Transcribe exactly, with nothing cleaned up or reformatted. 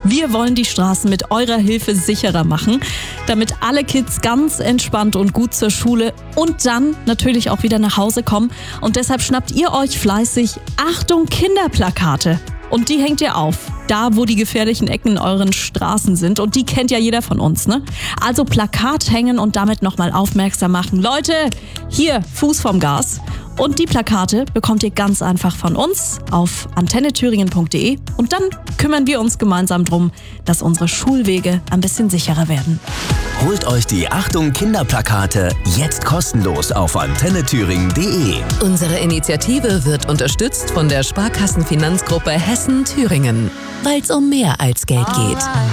Wir wollen die Straßen mit eurer Hilfe sicherer machen, damit alle Kids ganz entspannt und gut zur Schule und dann natürlich auch wieder nach Hause kommen. Und deshalb schnappt ihr euch fleißig Achtung Kinderplakate. Und die hängt ihr auf, da wo die gefährlichen Ecken in euren Straßen sind. Und die kennt ja jeder von uns, ne? Also Plakat hängen und damit nochmal aufmerksam machen. Leute, hier, Fuß vom Gas. Und die Plakate bekommt ihr ganz einfach von uns auf antenne thüringen punkt de. Und dann kümmern wir uns gemeinsam drum, dass unsere Schulwege ein bisschen sicherer werden. Holt euch die Achtung Kinderplakate jetzt kostenlos auf antenne thüringen punkt de. Unsere Initiative wird unterstützt von der Sparkassenfinanzgruppe Hessen-Thüringen, weil es um mehr als Geld geht.